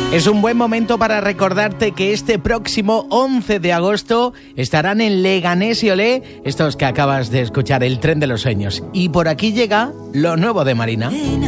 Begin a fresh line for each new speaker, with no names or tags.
Es un buen momento para recordarte que este próximo 11 de agosto estarán en Leganés y Olé, estos que acabas de escuchar, El Tren de los Sueños. Y por aquí llega lo nuevo de Marina.